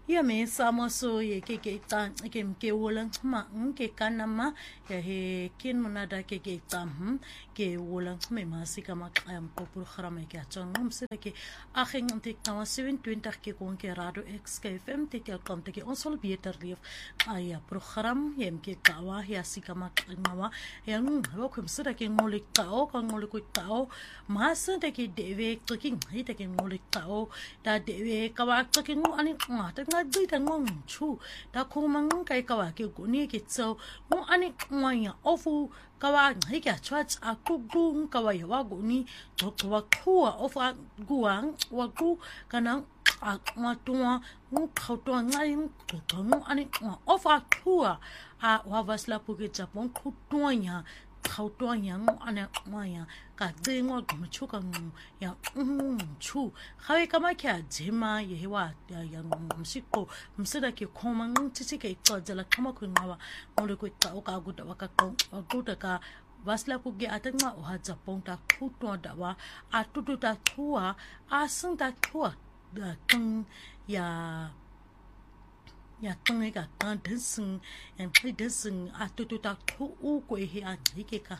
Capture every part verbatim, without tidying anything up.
ya me samo so ye ke ke ta ke ke wolang ma ke kanama ya he kin monada ke ke tam ke wolang me masika ma am ko program ke atong um se ke aching om tek na seven twenty ke kon ke radio X K F M te ke kom te ke ons sal beter leef aya program yem ke kawa ya sika ma ngawa ya ngum ho kum se ke ngolik tao ka ngolik ko tao ma se te ke deve clicking hi te ke ngolik tao da deve kawa clicking ani ma te nga di ta ngong chu da ko mang kai kawa ke ko ni ke so mo ani ngaya ofu kawa hi ke chwa a ku gu kawa ya wa go ni to to wa ku ofu guang wa ku kana a ma tua mu khau to ngai to to no ani ofu ku a wa vasla pu ke japon ku to nya khau to nya ngo ana ma ya ka de ngo mo chu ka ngo ya um chu khawe kama kya jema ye wa ya ya msiko msida ke khoma ngchi ke to jala kama ku ngawa ngole ku ta o ka gu da ka ko gu da ka vasla ku ge atanga o ha japon ta khu to da wa a tu tu ta thua a sung ta thua da kang ya ya tang ga kan desung en pai desung a tu tu ta thu u ko he a ni ke ka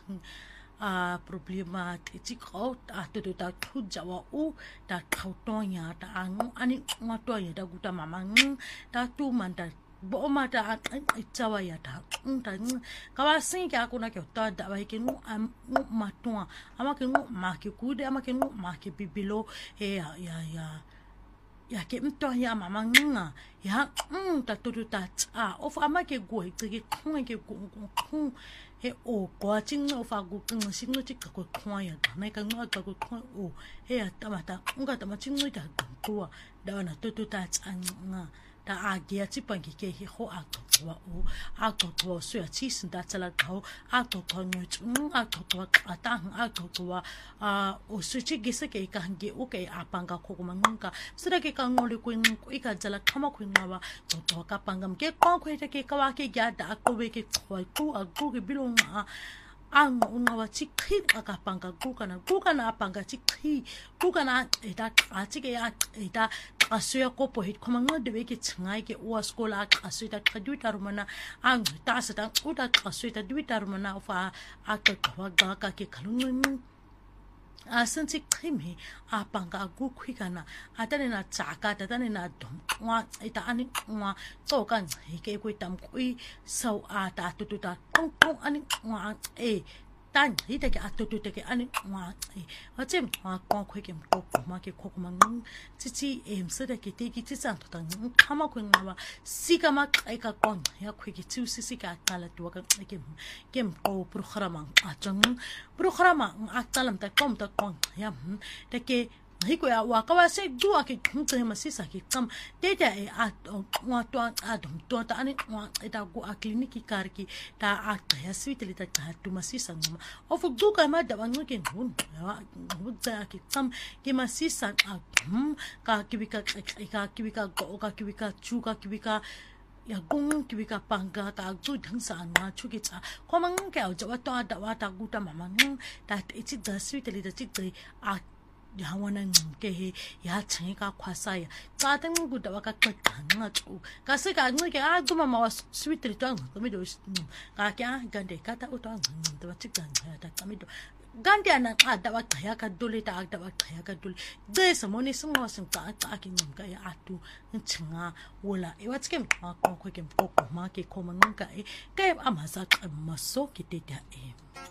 a problema ti ko a tu tu ta thu jawa u da khau to ya da ang ani ma to ya da gu ta mama da tu man da bo ma da jawa ya da ta ka wa sin ka ku na ke ta da ba ke nu am ma to ama ke nu ma ke ku de ama ke nu ma ke bibilo he ya ya ya ya ke mto ya mama nga ya mm ta tu ta a of ama ke go ke khong ke go khong he o ko ching no fa go kung sin no chik ko khong ya na ka nga ka ko khong o he ya ta mata nga ta ma ching no ta ko da na tu tu ta nga ta a ge chi pan ke ke ho a to wa o a to to so ya chi sin da chala ko a to to no chung a to to a ta a to to wa a o su chi ge se ke ka ge o ke a panga ko ko manga sira ke ka ngoli ko ko i ka jala khama ko ngawa to to ka pangam ke ko ko te ke ka wa ke ga da ko be ke ko ku a ku ke bilong a ang ngawa chi khi aka panga ku kana ku kana panga chi khi ku kana eta a chi ke ya eta asya ko po hit komanga de ke changai ke o skola asya ta khadu tarmana ang ta sa ta u ta asya ta du tarmana fa aka kwa ga ka ke khalung a sensi krimi a panga gu khui kana atane na chaka ta tane na dom wa ita ani wa to kan ke ko tam kui so a ta tu tu ta kong kong ani wa e tan hi te ke atu tu te ke ani wa e wa chem wa ko khoi ke ko ma ke ko ma ng chi chi em se de ke te ki chi sang to ta ng khama ko nga wa si ka ma ai ka kon ya khoi ke chu si si ka ta la tu ka ke ke ko program a chang program a ta lam ta kom ta kon ya te ke hiko ya wa ka wa se du a ke khunte ma si sa ke kam te ta e a wa to a dum to ta ani wa eta go a kliniki kar ki ta a ta ya switli ta ta tu ma si sa ngama o fu du ka ma da wa ke hun ya hu ta ke kam ke ma si sa a ka ki bi ka ka ki bi ka go ka ki bi ka chu ka ki bi ka ya gong ki bi ka panga ka du dang sa na chu ki cha ko mang ke o ja wa to da wa ta gu ta ma ma ta ti da switli da ti a ya wana ke he ya chhe ka khwasa ya ka tang gu da ka ka nga chu ka se ka ngi ke a gu ma ma sweet ri tang ko mi do ka kya gande ka ta u ta da chi gan ta ka mi do gande na ka da wa ka ya ka dole ta da wa ka ya ka dole de sa mo ni sum mo sum ka ka ki ngam ka ya atu chinga wala e wa tskem ma ko ko ke ko ma ke ko ma nga ka e ka a ma sa ka ma so ki te ta e